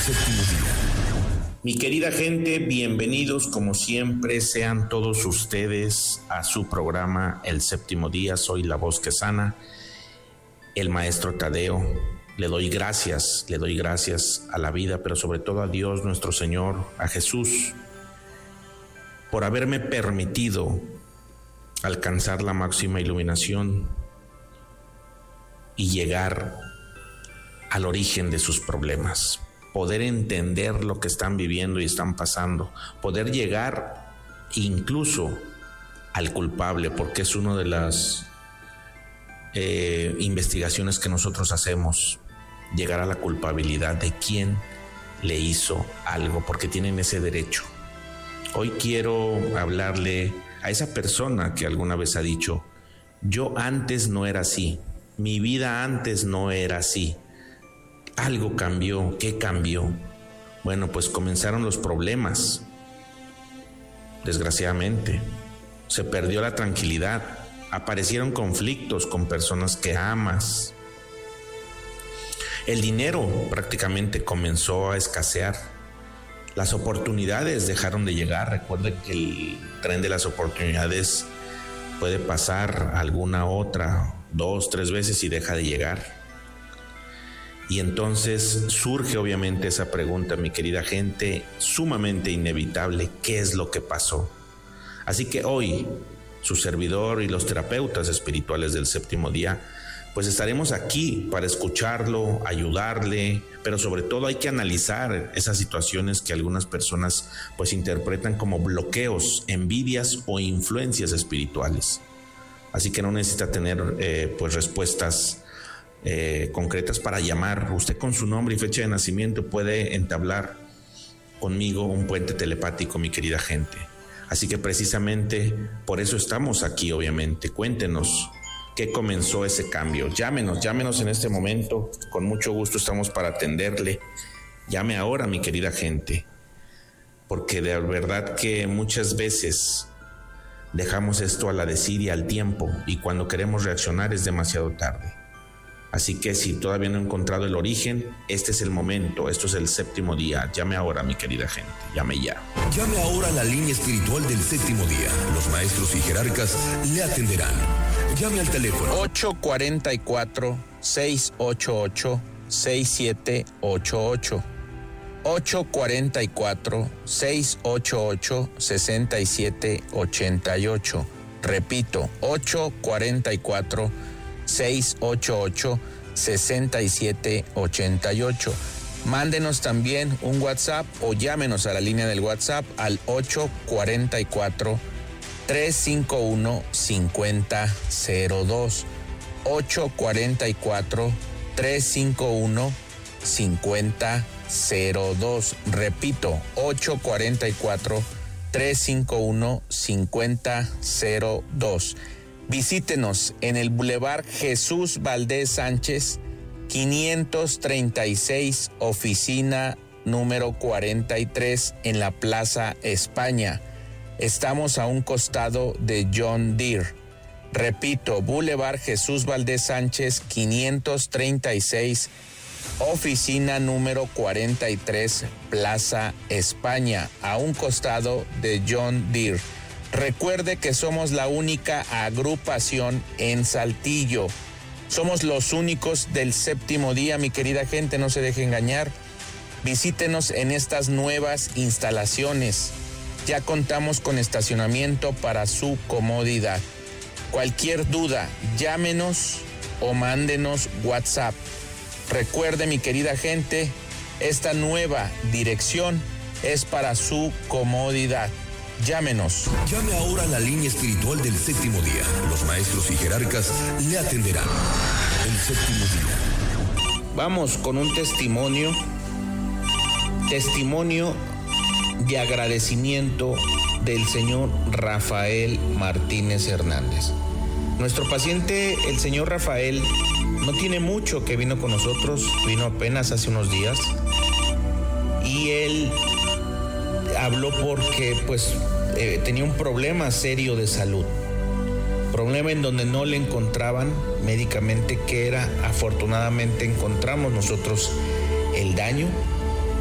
séptimo día. Mi querida gente, bienvenidos como siempre sean todos ustedes a su programa El Séptimo Día. Soy la voz que sana, el maestro Tadeo. Le doy gracias a la vida, pero sobre todo a Dios nuestro Señor, a Jesús, por haberme permitido alcanzar la máxima iluminación y llegar al origen de sus problemas, poder entender lo que están viviendo y están pasando, poder llegar incluso al culpable, porque es una de las investigaciones que nosotros hacemos, llegar a la culpabilidad de quién le hizo algo, porque tienen ese derecho. Hoy quiero hablarle a esa persona que alguna vez ha dicho: yo antes no era así, mi vida antes no era así, algo cambió. ¿Qué cambió? Bueno, pues comenzaron los problemas. Desgraciadamente, se perdió la tranquilidad, aparecieron conflictos con personas que amas. El dinero prácticamente comenzó a escasear. Las oportunidades dejaron de llegar. Recuerden que el tren de las oportunidades puede pasar alguna otra, 2, 3 veces y deja de llegar. Y entonces surge obviamente esa pregunta, mi querida gente, sumamente inevitable: ¿qué es lo que pasó? Así que hoy, su servidor y los terapeutas espirituales del séptimo día, pues estaremos aquí para escucharlo, ayudarle, pero sobre todo hay que analizar esas situaciones que algunas personas pues interpretan como bloqueos, envidias o influencias espirituales. Así que no necesita tener pues respuestas concretas para llamar. Usted con su nombre y fecha de nacimiento puede entablar conmigo un puente telepático, mi querida gente. Así que precisamente por eso estamos aquí, obviamente. Cuéntenos ¿qué comenzó ese cambio? Llámenos en este momento, con mucho gusto estamos para atenderle. Llame ahora, mi querida gente, porque de verdad que muchas veces dejamos esto a la desidia, al tiempo, y cuando queremos reaccionar es demasiado tarde. Así que si todavía no he encontrado el origen, este es el momento, esto es el séptimo día. Llame ahora, mi querida gente, llame ya. Llame ahora a la línea espiritual del séptimo día. Los maestros y jerarcas le atenderán. Llame al teléfono 844-688-6788. 844-688-6788. Repito, 844-688-6788. Mándenos también un WhatsApp o llámenos a la línea del WhatsApp al 844-351-5002. 844-351-5002. Repito, 844-351-5002. Visítenos en el Boulevard Jesús Valdés Sánchez, 536, oficina número 43, en la Plaza España. Estamos a un costado de John Deere. Repito, Boulevard Jesús Valdés Sánchez, 536, oficina número 43, Plaza España, a un costado de John Deere. Recuerde que somos la única agrupación en Saltillo. Somos los únicos del séptimo día, mi querida gente, no se deje engañar. Visítenos en estas nuevas instalaciones. Ya contamos con estacionamiento para su comodidad. Cualquier duda, llámenos o mándenos WhatsApp. Recuerde, mi querida gente, esta nueva dirección es para su comodidad. Llámenos. Llame ahora a la línea espiritual del séptimo día. Los maestros y jerarcas le atenderán. El séptimo día. Vamos con un testimonio de agradecimiento del señor Rafael Martínez Hernández. Nuestro paciente, el señor Rafael, no tiene mucho que vino con nosotros, vino apenas hace unos días, y él habló porque tenía un problema serio de salud, problema en donde no le encontraban médicamente qué era. Afortunadamente encontramos nosotros el daño